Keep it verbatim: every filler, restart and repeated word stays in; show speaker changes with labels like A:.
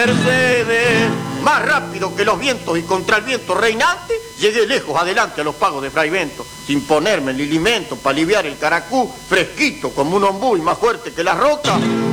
A: Mercedes, más rápido que los vientos y contra el viento reinante, llegué lejos adelante a los pagos de Fray Bento, sin ponerme el lilimento para aliviar el caracú, fresquito como un ombú y más fuerte que la roca.